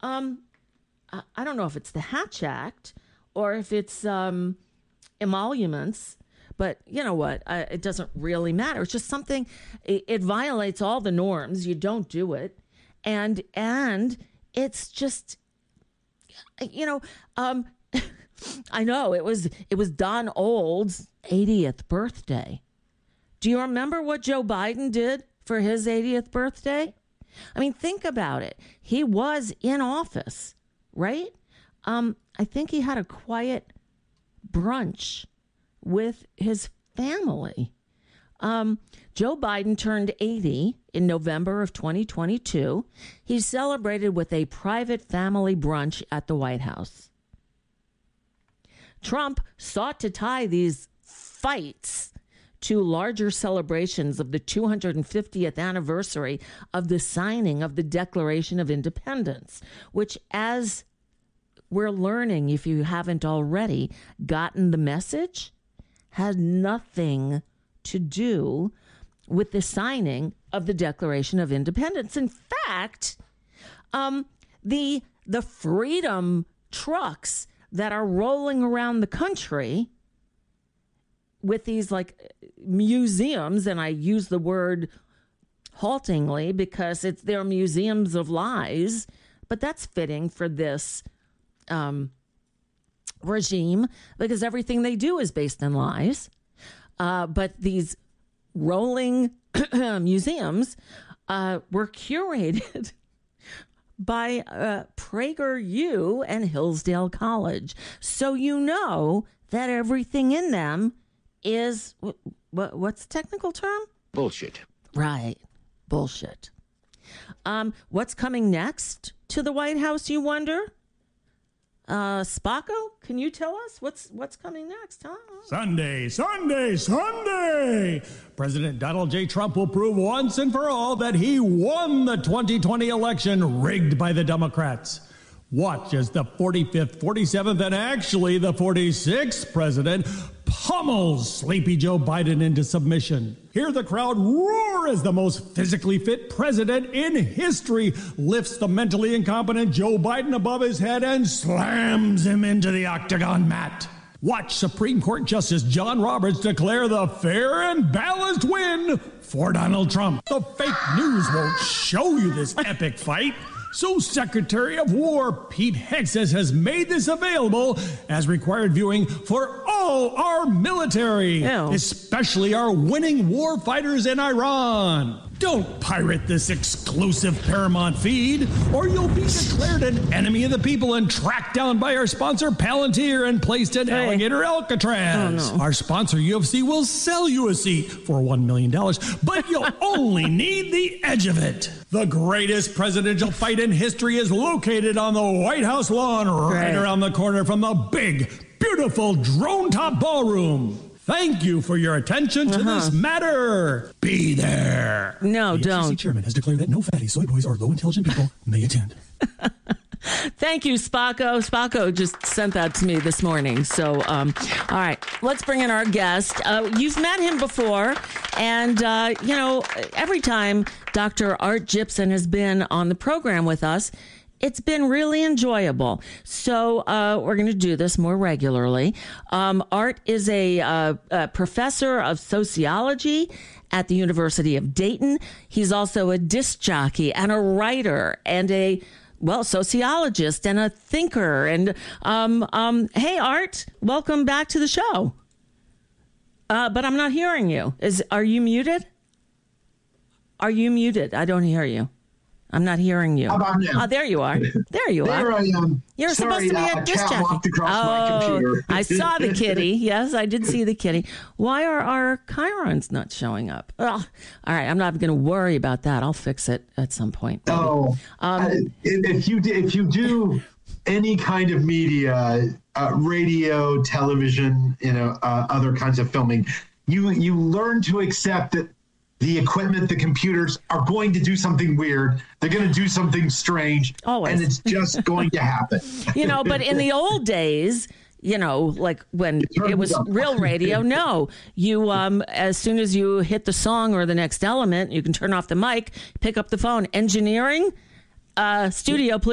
I don't know if it's the Hatch Act or if it's emoluments, but you know what? It doesn't really matter. It's just something, it violates all the norms. You don't do it. And it's just, I know it was Don Old's 80th birthday. Do you remember what Joe Biden did for his 80th birthday? I mean, think about it. He was in office, right? I think he had a quiet brunch with his family. Joe Biden turned 80 in November of 2022. He celebrated with a private family brunch at the White House. Trump sought to tie these fights to larger celebrations of the 250th anniversary of the signing of the Declaration of Independence, which, as we're learning, if you haven't already gotten the message, had nothing to do with the signing of the Declaration of Independence. In fact, the freedom trucks that are rolling around the country with these like museums, and I use the word haltingly because they're museums of lies, but that's fitting for this regime because everything they do is based in lies. But these rolling museums were curated by PragerU and Hillsdale College. So you know that everything in them is, what's the technical term? Bullshit. Right. Bullshit. What's coming next to the White House, you wonder? Spacco, can you tell us what's coming next, huh? Sunday. President Donald J. Trump will prove once and for all that he won the 2020 election rigged by the Democrats. Watch as the 45th, 47th, and actually the 46th president pummels sleepy Joe Biden into submission. Hear the crowd roar as the most physically fit president in history lifts the mentally incompetent Joe Biden above his head and slams him into the octagon mat. Watch Supreme Court Justice John Roberts declare the fair and balanced win for Donald Trump. The fake news won't show you this epic fight. So Secretary of War Pete Hegseth has made this available as required viewing for all our military, especially our winning war fighters in Iran. Don't pirate this exclusive Paramount feed, or you'll be declared an enemy of the people and tracked down by our sponsor Palantir and placed in Alligator Alcatraz. Oh, no. Our sponsor UFC will sell you a seat for $1 million, but you'll only need the edge of it. The greatest presidential fight in history is located on the White House lawn right around the corner from the big, beautiful drone top ballroom. Thank you for your attention to this matter. Be there. No, the don't. FCC chairman has declared that no fatty soy boys or low intelligent people may attend. Thank you, Spacco. Spacco just sent that to me this morning. So, all right, let's bring in our guest. You've met him before. And, every time Dr. Art Gypson has been on the program with us, it's been really enjoyable. So we're going to do this more regularly. Art is a professor of sociology at the University of Dayton. He's also a disc jockey and a writer and a sociologist and a thinker. And hey, Art, welcome back to the show. But I'm not hearing you. Are you muted? Are you muted? I don't hear you. I'm not hearing you. How about now? Oh, there you are. There you are. There I am. You're supposed to be a disc jockey. My computer. I saw the kitty. Yes, I did see the kitty. Why are our chyrons not showing up? Well, all right, I'm not going to worry about that. I'll fix it at some point. Maybe. Oh, if you do any kind of media, radio, television, other kinds of filming, you learn to accept that the equipment, the computers are going to do something weird. They're going to do something strange. Always. And it's just going to happen. But in the old days, like when it was real radio, no, you, as soon as you hit the song or the next element, you can turn off the mic, pick up the phone. Engineering, studio, please.